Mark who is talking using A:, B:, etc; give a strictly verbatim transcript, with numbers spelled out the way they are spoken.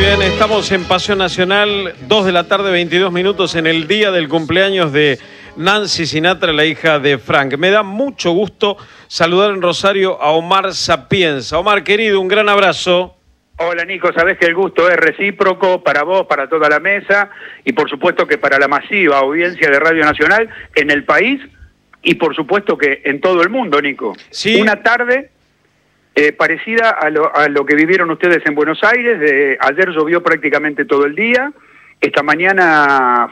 A: Bien, estamos en Pasión Nacional, dos de la tarde, veintidós minutos, en el día del cumpleaños de Nancy Sinatra, la hija de Frank. Me da mucho gusto saludar en Rosario a Omar Sapienza. Omar, querido, un gran abrazo.
B: Hola, Nico, sabés que el gusto es recíproco para vos, para toda la mesa y por supuesto que para la masiva audiencia de Radio Nacional en el país y por supuesto que en todo el mundo, Nico.
A: Sí.
B: Una tarde eh, parecida a lo, a lo que vivieron ustedes en Buenos Aires. De, ayer llovió prácticamente todo el día. Esta mañana